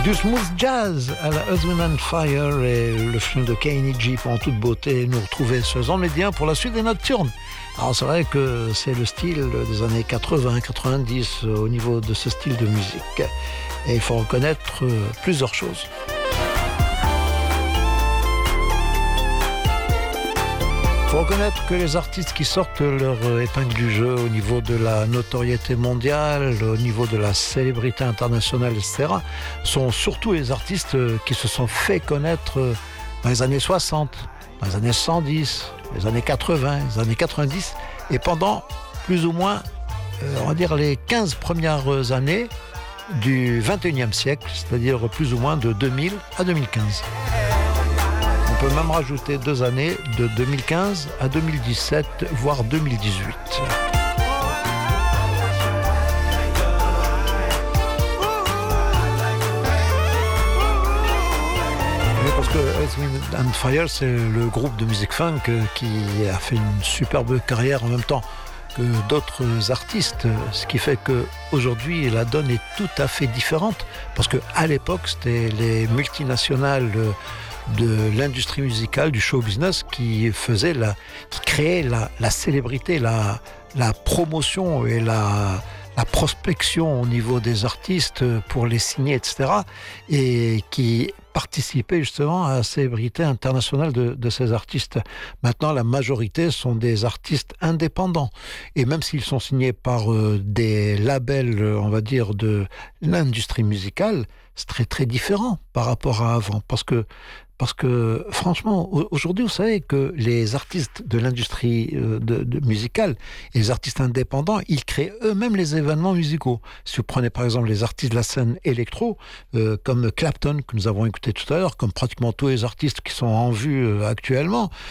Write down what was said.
Du smooth jazz à la Earth, Wind and Fire et le film de Kenny G en toute beauté nous retrouver ce Médien pour la suite des Nocturnes. Alors c'est vrai que c'est le style des années 80-90 au niveau de ce style de musique et il faut reconnaître plusieurs choses. Il faut reconnaître que les artistes qui sortent leur épingle du jeu au niveau de la notoriété mondiale, au niveau de la célébrité internationale, etc., sont surtout les artistes qui se sont fait connaître dans les années 60, dans les années 110, les années 80, les années 90, et pendant plus ou moins, on va dire, les 15 premières années du 21e siècle, c'est-à-dire plus ou moins de 2000 à 2015. On peut même rajouter 2 années de 2015 à 2017, voire 2018. Parce que Earth, Wind and Fire, c'est le groupe de musique funk qui a fait une superbe carrière en même temps que d'autres artistes, ce qui fait qu'aujourd'hui la donne est tout à fait différente, parce qu'à l'époque c'était les multinationales de l'industrie musicale, du show business qui créait la célébrité, la promotion et la prospection au niveau des artistes pour les signer, etc. et qui participait justement à la célébrité internationale de ces artistes. Maintenant, la majorité sont des artistes indépendants. Et même s'ils sont signés par des labels, on va dire, de l'industrie musicale, c'est très très différent par rapport à avant. Parce que franchement, aujourd'hui, vous savez que les artistes de l'industrie musicale et les artistes indépendants, ils créent eux-mêmes les événements musicaux. Si vous prenez par exemple les artistes de la scène électro, comme Clapton, que nous avons écouté tout à l'heure, comme pratiquement tous les artistes qui sont en vue actuellement,